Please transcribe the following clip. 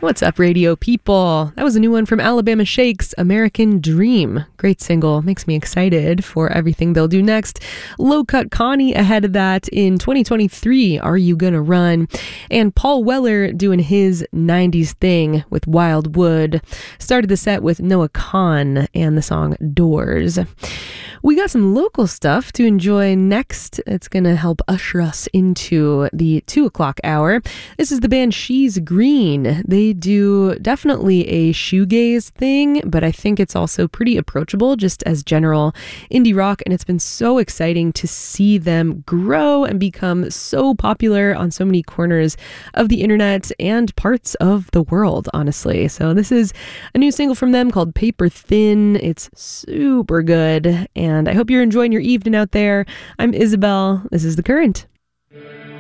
What's up, radio people? That was a new one from Alabama Shakes, American Dream. Great single. Makes me excited for everything they'll do next. Low Cut Connie ahead of that in 2023, Are You Gonna Run? And Paul Weller doing his 90s thing with Wildwood. Started the set with Noah Kahan and the song Doors. We got some local stuff to enjoy next. It's going to help usher us into the 2 o'clock hour. This is the band She's Green. They do definitely a shoegaze thing, but I think it's also pretty approachable just as general indie rock, and it's been so exciting to see them grow and become so popular on so many corners of the internet and parts of the world, honestly. So this is a new single from them called Paper Thin. It's super good, and I hope you're enjoying your evening out there. I'm Isabel. This is The Current.